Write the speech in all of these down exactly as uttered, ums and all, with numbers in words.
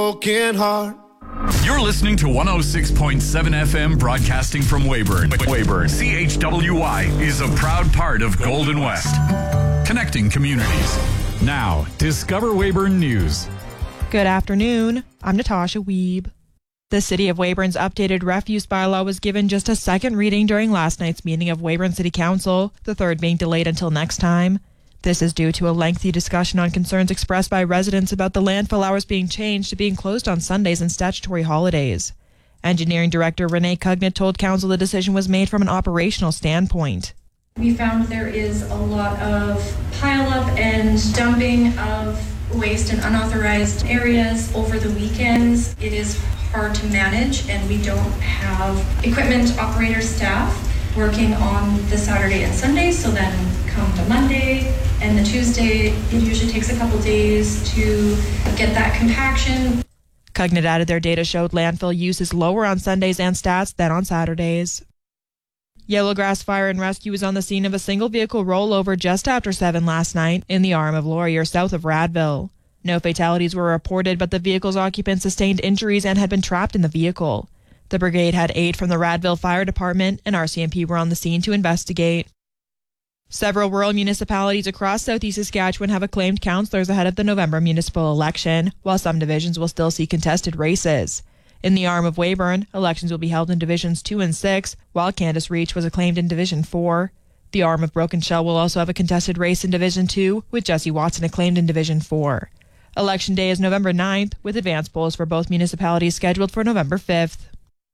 broken heart. You're listening to one oh six point seven F M, broadcasting from Weyburn. Weyburn, C H W Y is a proud part of Golden West, connecting communities. Now, Discover Weyburn News. Good afternoon. I'm Natasha Wiebe. The City of Weyburn's updated refuse bylaw was given just a second reading during last night's meeting of Weyburn City Council, the third being delayed until next time. This is due to a lengthy discussion on concerns expressed by residents about the landfill hours being changed to being closed on Sundays and statutory holidays. Engineering Director Renee Cugnett told Council the decision was made from an operational standpoint. We found there is a lot of pile-up and dumping of waste in unauthorized areas over the weekends. It is hard to manage, and we don't have equipment operator staff working on the Saturday and Sunday, so then come to Monday and the Tuesday, it usually takes a couple days to get that compaction. Cugnett added their data showed landfill use is lower on Sundays and stats than on Saturdays. Yellowgrass Fire and Rescue was on the scene of a single vehicle rollover just after seven last night in the arm of Laurier south of Radville. No fatalities were reported, but the vehicle's occupants sustained injuries and had been trapped in the vehicle. The brigade had aid from the Radville Fire Department, and R C M P were on the scene to investigate. Several rural municipalities across southeast Saskatchewan have acclaimed councillors ahead of the November municipal election, while some divisions will still see contested races. In the arm of Weyburn, elections will be held in Divisions two and six, while Candice Reach was acclaimed in Division four. The arm of Broken Shell will also have a contested race in Division two, with Jesse Watson acclaimed in Division four. Election day is November ninth, with advance polls for both municipalities scheduled for November fifth.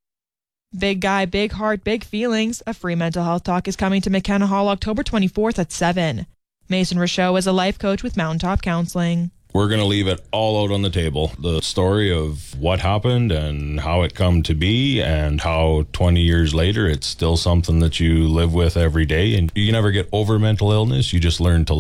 Big Guy, Big Heart, Big Feelings, a free mental health talk is coming to McKenna Hall October twenty-fourth at seven. Mason Rochelle is a life coach with Mountaintop Counseling. We're going to leave it all out on the table. The story of what happened and how it come to be, and how twenty years later it's still something that you live with every day. And you never get over mental illness. You just learn to